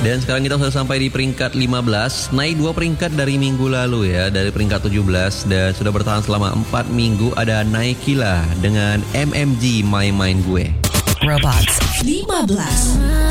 Dan sekarang kita sudah sampai di peringkat 15, naik 2 peringkat dari minggu lalu ya, dari peringkat 17 dan sudah bertahan selama 4 minggu ada Naikila dengan MMG My Mind Gue. Robots 15.